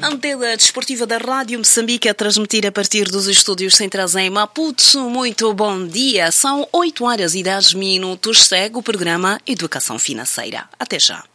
Antena Desportiva da Rádio Moçambique a transmitir a partir dos estúdios centrais em Maputo. Muito bom dia. São 8 horas e 10 minutos. Segue o programa Educação Financeira. Até já.